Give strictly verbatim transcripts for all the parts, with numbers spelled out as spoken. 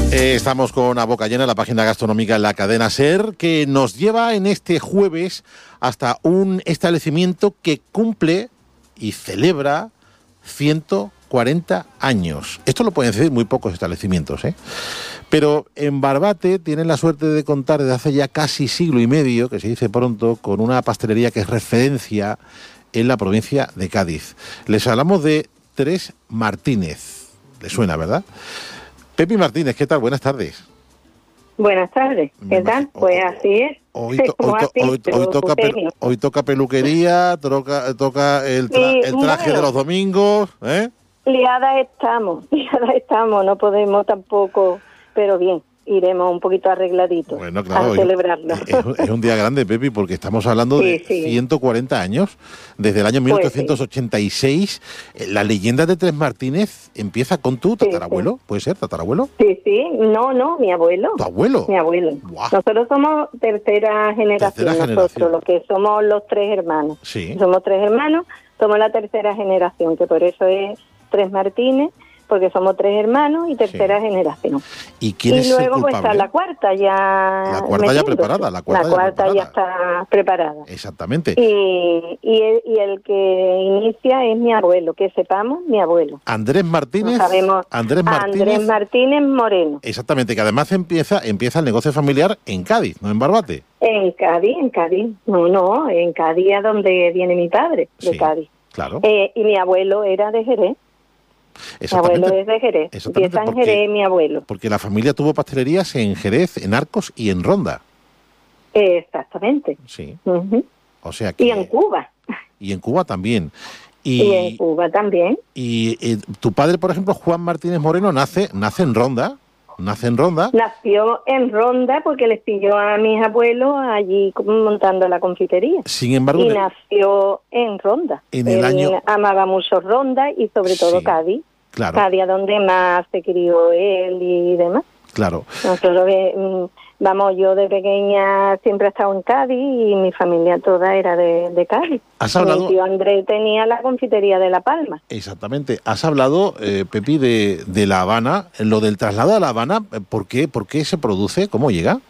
Eh, estamos con A Boca Llena, la página gastronómica en la cadena SER, que nos lleva en este jueves hasta un establecimiento que cumple y celebra ciento cuarenta años. Esto lo pueden decir muy pocos establecimientos, ¿eh? Pero en Barbate tienen la suerte de contar desde hace ya casi siglo y medio, que se dice pronto, con una pastelería que es referencia en la provincia de Cádiz. Les hablamos de Tres Martínez. ¿Le suena, verdad? Pepi Martínez, ¿qué tal? Buenas tardes. Buenas tardes, ¿qué tal? Pues así es. Hoy, to, hoy, to, hoy, hoy, toca pelu, hoy toca peluquería, toca, toca el, tra, el traje bueno, de los domingos, ¿eh? Liadas estamos, liadas estamos, no podemos tampoco, pero bien, iremos un poquito arregladitos bueno, claro, a celebrarlo. Es, es un día grande, Pepi, porque estamos hablando sí, de sí. ciento cuarenta años, desde el año mil ochocientos ochenta y seis. Pues sí. La leyenda de Tres Martínez empieza con tu tatarabuelo, sí, sí. ¿Puede ser, tatarabuelo? Sí, sí, no, no, mi abuelo. ¿Tu abuelo? Mi abuelo. Wow. Nosotros somos tercera generación, tercera nosotros, generación. Los que somos los tres hermanos. Sí. Somos tres hermanos, somos la tercera generación, que por eso es Tres Martínez, porque somos tres hermanos y tercera sí. generación. ¿Y quién y es luego el pues está la cuarta ya La cuarta ya preparada. La cuarta, la cuarta ya, ya está preparada. Exactamente. Y, y, el, y el que inicia es mi abuelo, que sepamos, mi abuelo. Andrés Martínez. No sabemos, Andrés Martínez. Andrés Martínez Moreno. Exactamente, que además empieza, empieza el negocio familiar en Cádiz, no en Barbate. En Cádiz, en Cádiz. No, no, en Cádiz es donde viene mi padre, de sí, Cádiz. Claro. Eh, y mi abuelo era de Jerez. Mi abuelo es de Jerez, empieza en Jerez mi abuelo. Porque la familia tuvo pastelerías en Jerez, en Arcos y en Ronda. Exactamente. Sí. Uh-huh. O sea que... Y en Cuba. Y en Cuba también. Y, y en Cuba también. Y eh, tu padre, por ejemplo, Juan Martínez Moreno, nace, nace en Ronda. Nace en Ronda. Nació en Ronda porque les pilló a mis abuelos allí montando la confitería. Sin embargo... Y de... nació en Ronda. En el Él año... amaba mucho Ronda y sobre todo sí, Cádiz. Claro. Cádiz, donde más se crió él y demás. Claro. Nosotros, vamos, yo de pequeña siempre he estado en Cádiz y mi familia toda era de, de Cádiz. ¿Has hablado? Mi tío Andrés tenía la confitería de La Palma. Exactamente. Has hablado, eh, Pepi, de, de La Habana. Lo del traslado a La Habana, ¿por qué, por qué se produce? ¿Cómo llega?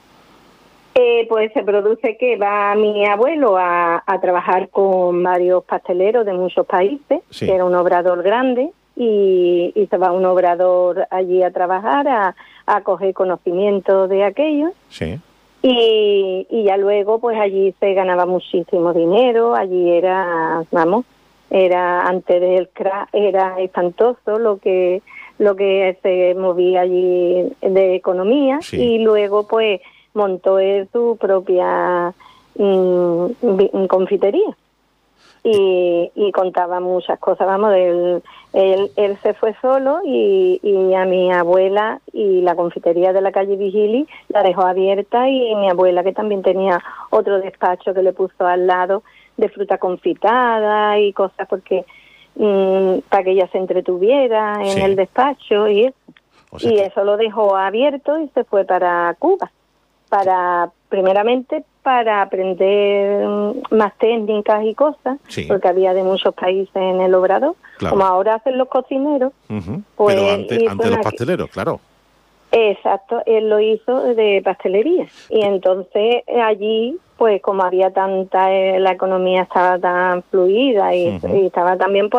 Eh, pues se produce que va mi abuelo a, a trabajar con varios pasteleros de muchos países, sí. que era un obrador grande. Y, y se va un obrador allí a trabajar, a, a coger conocimiento de aquello. Sí. Y, y ya luego, pues allí se ganaba muchísimo dinero, allí era, vamos, era antes del crack, era espantoso lo que lo que se movía allí de economía. Sí. Y luego, pues, montó él su propia mmm, confitería. Y, y contaba muchas cosas, vamos, él, él, él se fue solo y, y a mi abuela y la confitería de la calle Vigili la dejó abierta y mi abuela, que también tenía otro despacho que le puso al lado de fruta confitada y cosas porque mmm, para que ella se entretuviera en sí. el despacho y eso. O sea y que... eso lo dejó abierto y se fue para Cuba, para primeramente para aprender más técnicas y cosas, sí. porque había de muchos países en el obrador, claro. como ahora hacen los cocineros. Uh-huh. Pues pero ante, ante los pasteleros, claro. Exacto, él lo hizo de pastelería. Y entonces allí, pues como había tanta, eh, la economía estaba tan fluida y, uh-huh. y estaba también